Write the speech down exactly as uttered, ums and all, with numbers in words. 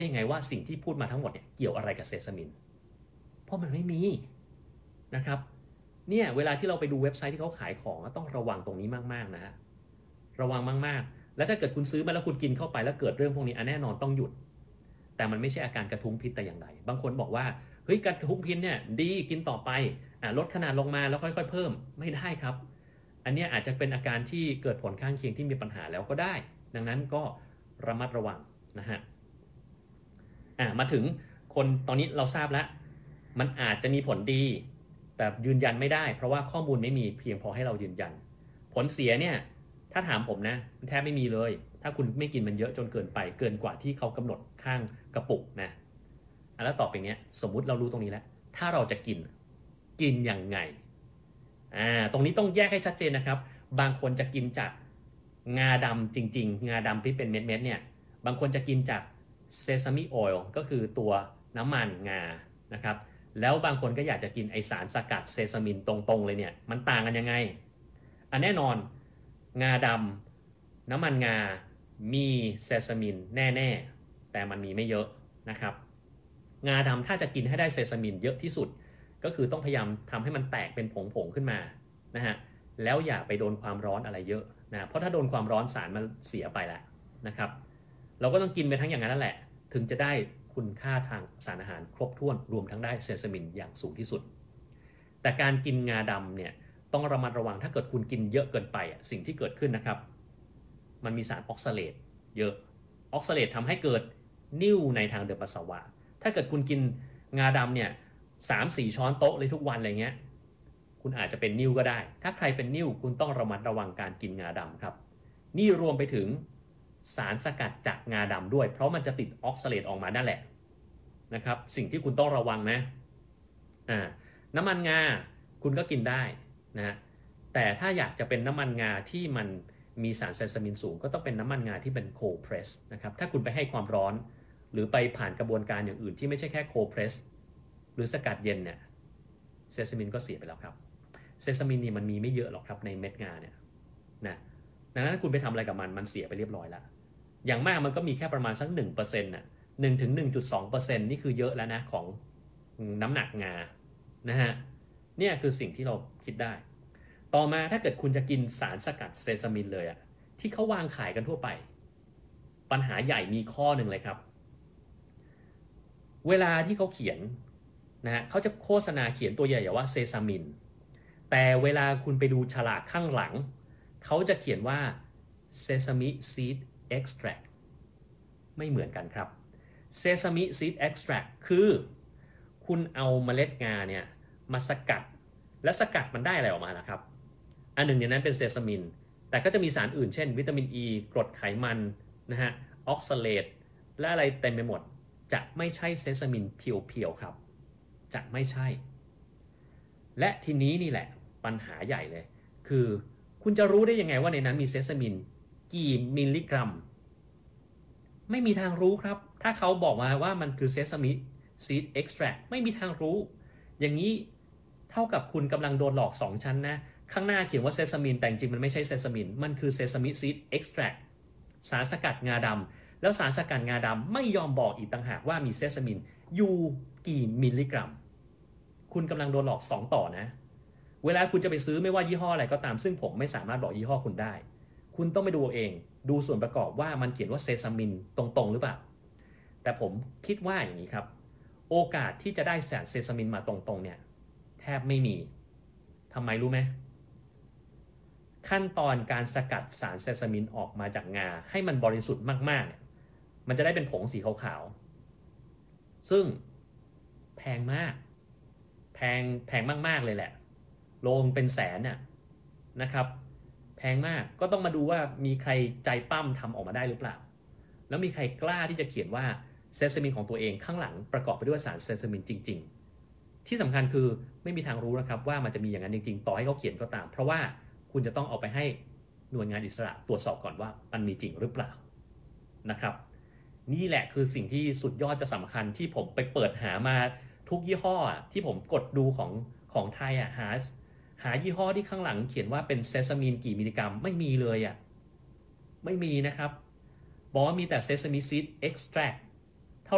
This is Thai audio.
ยังไงว่าสิ่งที่พูดมาทั้งหมดเนี่ยเกี่ยวอะไรกับเซซามินเพราะมันไม่มีนะครับเนี่ยเวลาที่เราไปดูเว็บไซต์ที่เขาขายของต้องระวังตรงนี้มากๆนะฮะระวังมากๆแล้วถ้าเกิดคุณซื้อมาแล้วคุณกินเข้าไปแล้วเกิดเรื่องพวกนี้อันแน่นอนต้องหยุดแต่มันไม่ใช่อาการกระทุ้งพิษแต่อย่างใดบางคนบอกว่าเฮ้ยกระทุ้งพิษเนี่ยดีกินต่อไปอ่ะลดขนาดลงมาแล้วค่อยๆเพิ่มไม่ได้ครับอันนี้อาจจะเป็นอาการที่เกิดผลข้างเคียงที่มีปัญหาแล้วก็ได้ดังนั้นก็ระมัดระวังนะฮะอ่ะมาถึงคนตอนนี้เราทราบแล้วมันอาจจะมีผลดีแต่ยืนยันไม่ได้เพราะว่าข้อมูลไม่มีเพียงพอให้เรายืนยันผลเสียเนี่ยถ้าถามผมนะมันแทบไม่มีเลยถ้าคุณไม่กินมันเยอะจนเกินไปเกินกว่าที่เขากำหนดข้างกระปุกนะแล้วต่อไปเนี้ยสมมุติเรารู้ตรงนี้แล้วถ้าเราจะกินกินยังไงอ่าตรงนี้ต้องแยกให้ชัดเจนนะครับบางคนจะกินจากงาดำจริงๆงาดำที่เป็นเม็ดๆเนี่ยบางคนจะกินจากเซซามิออยล์ก็คือตัวน้ำมันงานะครับแล้วบางคนก็อยากจะกินไอสารสกัดเซซามินตรงๆเลยเนี่ยมันต่างกันยังไงอันแน่นอนงาดำน้ำมันงามีเซซามินแน่ๆแต่มันมีไม่เยอะนะครับงาดำถ้าจะกินให้ได้เซซามินเยอะที่สุดก็คือต้องพยายามทำให้มันแตกเป็นผงๆขึ้นมานะฮะแล้วอย่าไปโดนความร้อนอะไรเยอะนะเพราะถ้าโดนความร้อนสารมันเสียไปแล้วนะครับเราก็ต้องกินไปทั้งอย่างนั้นแหละถึงจะได้คุณค่าทางสารอาหารครบถ้วนรวมทั้งได้เซซามินอย่างสูงที่สุดแต่การกินงาดำเนี่ยต้องระมัดระวังถ้าเกิดคุณกินเยอะเกินไปสิ่งที่เกิดขึ้นนะครับมันมีสารออกซาเลตเยอะออกซาเลตทำให้เกิดนิ่วในทางเดินปัสสาวะถ้าเกิดคุณกินงาดำเนี่ยสามสี่ช้อนโต๊ะเลยทุกวันอะไรเงี้ยคุณอาจจะเป็นนิ่วก็ได้ถ้าใครเป็นนิ่วคุณต้องระมัดระวังการกินงาดำครับนี่รวมไปถึงสารสกัดจากงาดำด้วยเพราะมันจะติดออกซาเลตออกมานั่นแหละนะครับสิ่งที่คุณต้องระวังนะอ่าน้ำมันงาคุณก็กินได้นะแต่ถ้าอยากจะเป็นน้ำมันงาที่มันมีสารเซซามินสูงก็ต้องเป็นน้ำมันงาที่เป็นโคเพรสนะครับถ้าคุณไปให้ความร้อนหรือไปผ่านกระบวนการอย่างอื่นที่ไม่ใช่แค่โคเพรสหรือสกัดเย็นเนี่ยเซซามินก็เสียไปแล้วครับเซซามินนี่มันมีไม่เยอะหรอกครับในเม็ดงาเนี่ยนะดังนั้นคุณไปทำอะไรกับมันมันเสียไปเรียบร้อยแล้วอย่างมากมันก็มีแค่ประมาณสัก หนึ่งเปอร์เซ็นต์ น่ะหนึ่งถึง หนึ่งจุดสองเปอร์เซ็นต์ นี่คือเยอะแล้วนะของน้ำหนักงานะฮะเนี่ยคือสิ่งที่เราคิดได้ต่อมาถ้าเกิดคุณจะกินสารสกัดเซซามินเลยอะที่เขาวางขายกันทั่วไปปัญหาใหญ่มีข้อหนึ่งเลยครับเวลาที่เขาเขียนนะฮะเขาจะโฆษณาเขียนตัวใหญ่ๆว่าเซซามินแต่เวลาคุณไปดูฉลากข้างหลังเขาจะเขียนว่า Sesame Seed Extract ไม่เหมือนกันครับ Sesame Seed Extract คือคุณเอาเมล็ดงาเนี่ยมาสกัดและสกัดมันได้อะไรออกมาล่ะครับอันหนึ่งในนั้นเป็นเซซามินแต่ก็จะมีสารอื่นเช่นวิตามินอ e, ีกรดไขมันนะฮะออกซาเลตและอะไรเต็มไปหมดจะไม่ใช่เซซามินเพียวๆครับจะไม่ใช่และทีนี้นี่แหละปัญหาใหญ่เลยคือคุณจะรู้ได้ยังไงว่าในนั้นมีเซซามินกี่มิลลิกรัมไม่มีทางรู้ครับถ้าเขาบอกมาว่ามันคือเซซามิซีดเอ็กซ์แทรคไม่มีทางรู้อย่างนี้เท่ากับคุณกำลังโดนหลอกสองชั้นนะข้างหน้าเขียนว่าเซซามินแต่จริงมันไม่ใช่เซซามินมันคือเซซามิซีดเอ็กซ์แทรคสารสกัดงาดำแล้วสารสกัดงาดำไม่ยอมบอกอีกต่างหากว่ามีเซซามินอยู่กี่มิลลิกรัมคุณกำลังโดนหลอกสองต่อนะเวลาคุณจะไปซื้อไม่ว่ายี่ห้ออะไรก็ตามซึ่งผมไม่สามารถบอกยี่ห้อคุณได้คุณต้องไปดูเองดูส่วนประกอบว่ามันเขียนว่าเซซามินตรงๆหรือเปล่าแต่ผมคิดว่าอย่างนี้ครับโอกาสที่จะได้สารเซซามินมาตรงๆเนี่ยแทบไม่มีทำไมรู้ไหมขั้นตอนการสกัดสารเซซามินออกมาจากงาให้มันบริสุทธิ์มากๆเนี่ยมันจะได้เป็นผงสีขาวๆซึ่งแพงมากแพงแพงมากๆเลยแหละโลงเป็นแสนน่ะนะครับแพงมากก็ต้องมาดูว่ามีใครใจปั้มทำออกมาได้หรือเปล่าแล้วมีใครกล้าที่จะเขียนว่าเซซามินของตัวเองข้างหลังประกอบไปด้วยสารเซซามินจริงๆที่สำคัญคือไม่มีทางรู้นะครับว่ามันจะมีอย่างนั้นจริงๆต่อให้เขาเขียนก็ตามเพราะว่าคุณจะต้องเอาไปให้หน่วยงานอิสระตรวจสอบก่อนว่ามันมีจริงหรือเปล่านะครับนี่แหละคือสิ่งที่สุดยอดจะสำคัญที่ผมไปเปิดหามาทุกยี่ห้อที่ผมกดดูของของไทยอ่ะหาหายี่ห้อที่ข้างหลังเขียนว่าเป็นเซซามินกี่มิลลิกรัมไม่มีเลยอ่ะไม่มีนะครับบอกว่ามีแต่เซซามิซีดเอ็กซ์แทรค